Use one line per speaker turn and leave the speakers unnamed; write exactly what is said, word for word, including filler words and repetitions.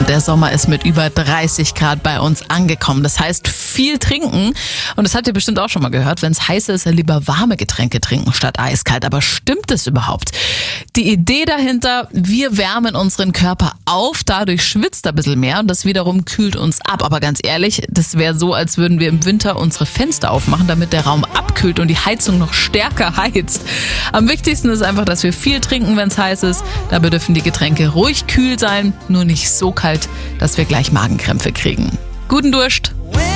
und der Sommer ist mit über dreißig Grad bei uns angekommen. Das heißt, viel trinken. Und das habt ihr bestimmt auch schon mal gehört. Wenn es heiß ist, lieber warme Getränke trinken statt eiskalt. Aber stimmt es überhaupt? Die Idee dahinter, wir wärmen unseren Körper auf, dadurch schwitzt er ein bisschen mehr und das wiederum kühlt uns ab. Aber ganz ehrlich, das wäre so, als würden wir im Winter unsere Fenster aufmachen, damit der Raum abkühlt und die Heizung noch stärker heizt. Am wichtigsten ist einfach, dass wir viel trinken, wenn es heiß ist. Dabei dürfen die Getränke ruhig kühl sein, nur nicht so kalt, dass wir gleich Magenkrämpfe kriegen. Guten Durst!